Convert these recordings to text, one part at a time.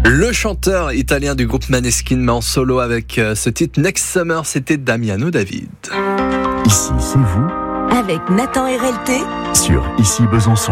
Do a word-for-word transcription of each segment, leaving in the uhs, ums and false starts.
Le chanteur italien du groupe Maneskin met en solo avec ce titre Next Summer, c'était Damiano David. Ici, c'est vous. Avec Nathan R L T. Sur Ici Besançon.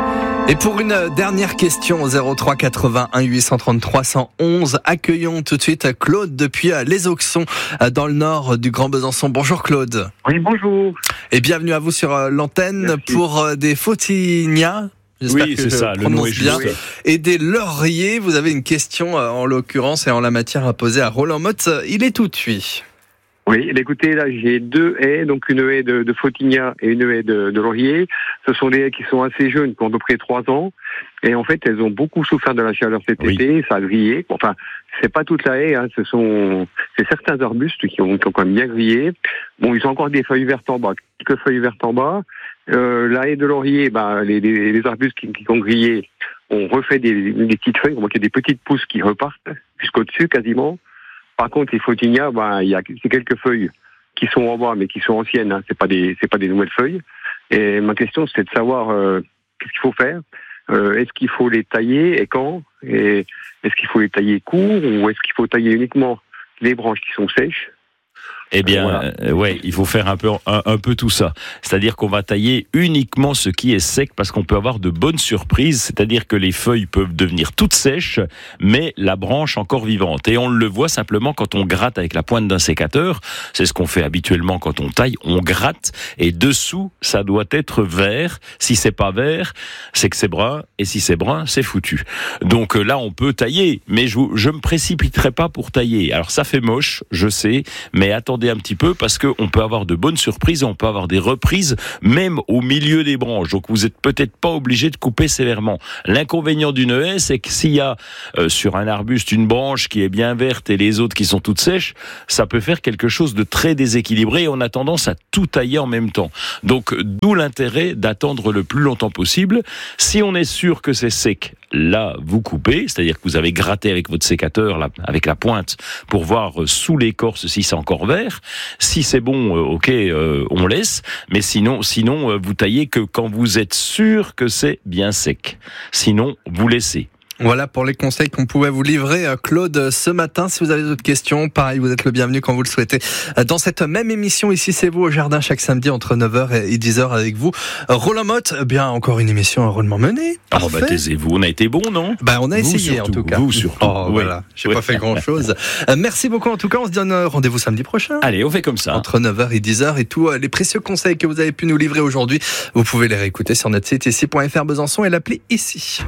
Et pour une dernière question au zéro trois quatre-vingt-un huit cent trente-trois cent onze, accueillons tout de suite Claude depuis Les Auxons, dans le nord du Grand Besançon. Bonjour Claude. Oui, bonjour. Et bienvenue à vous sur l'antenne. Merci. Pour des Fautignas. J'espère oui, que c'est je ça, le prononce nom est bien. juste. Et des lauriers, vous avez une question en l'occurrence et en la matière à poser à Roland Motte. Il est tout cuit. Oui, écoutez, là j'ai deux haies, donc une haie de, de Fautignas et une haie de, de laurier. Ce sont des haies qui sont assez jeunes, qui ont à peu près trois ans. Et en fait, elles ont beaucoup souffert de la chaleur cet oui. été, ça a grillé. Enfin, c'est pas toute la haie, hein, ce sont c'est certains arbustes qui ont, qui ont quand même bien grillé. Bon, ils ont encore des feuilles vertes en bas, quelques feuilles vertes en bas. Euh, la haie de laurier, bah, les, les, les arbustes qui, qui ont grillé, on refait des, des petites feuilles, on voit qu'il y a des petites pousses qui repartent jusqu'au-dessus quasiment. Par contre, les Fautignas, bah, il y a c'est quelques feuilles qui sont en bas, mais qui sont anciennes. Hein, c'est pas des, c'est pas des nouvelles feuilles. Et ma question, c'est de savoir euh, qu'est-ce qu'il faut faire. Euh, est-ce qu'il faut les tailler et quand? Et est-ce qu'il faut les tailler court ou est-ce qu'il faut tailler uniquement les branches qui sont sèches? Eh bien, voilà. euh, ouais, il faut faire un peu, un, un peu tout ça. C'est-à-dire qu'on va tailler uniquement ce qui est sec parce qu'on peut avoir de bonnes surprises. C'est-à-dire que les feuilles peuvent devenir toutes sèches, mais la branche encore vivante. Et on le voit simplement quand on gratte avec la pointe d'un sécateur. C'est ce qu'on fait habituellement quand on taille. On gratte et dessous, ça doit être vert. Si c'est pas vert, c'est que c'est brun. Et si c'est brun, c'est foutu. Donc là, on peut tailler, mais je, je me précipiterai pas pour tailler. Alors ça fait moche, je sais, mais attendez un petit peu parce qu'on peut avoir de bonnes surprises, on peut avoir des reprises même au milieu des branches, donc vous êtes peut-être pas obligé de couper sévèrement. L'inconvénient d'une haie, c'est que s'il y a euh, sur un arbuste une branche qui est bien verte et les autres qui sont toutes sèches, ça peut faire quelque chose de très déséquilibré et on a tendance à tout tailler en même temps. Donc d'où l'intérêt d'attendre le plus longtemps possible. Si on est sûr que c'est sec, là vous coupez, c'est-à-dire que vous avez gratté avec votre sécateur, là, avec la pointe, pour voir euh, sous l'écorce si c'est encore vert. Si c'est bon, euh, ok, euh, on laisse. Mais sinon, sinon, euh, vous taillez que quand vous êtes sûr que c'est bien sec. Sinon, vous laissez. Voilà pour les conseils qu'on pouvait vous livrer, Claude, ce matin. Si vous avez d'autres questions, pareil, vous êtes le bienvenu quand vous le souhaitez. Dans cette même émission, ici c'est vous au jardin, chaque samedi entre neuf heures et dix heures avec vous. Roland Motte, bien encore une émission rondement menée. Ah bah taisez-vous, on a été bon, non? Bah on a vous essayé surtout, en tout cas. Vous surtout. Oh oui. Voilà, j'ai oui. pas fait grand-chose. Euh, merci beaucoup en tout cas, on se donne rendez-vous samedi prochain. Allez, on fait comme ça. Entre neuf heures et dix heures et tous les précieux conseils que vous avez pu nous livrer aujourd'hui, vous pouvez les réécouter sur notre site ici point f r Besançon et l'appli Ici.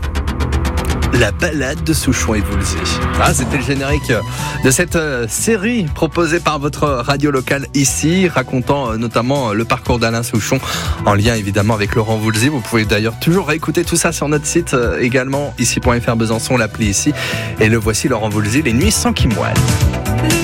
La balade de Souchon et Voulzy. Ah, c'était le générique de cette série proposée par votre radio locale ici, racontant notamment le parcours d'Alain Souchon, en lien évidemment avec Laurent Voulzy. Vous pouvez d'ailleurs toujours réécouter tout ça sur notre site également, ici point f r Besançon, l'appli Ici. Et le voici, Laurent Voulzy, Les Nuits sans Kim Wilde.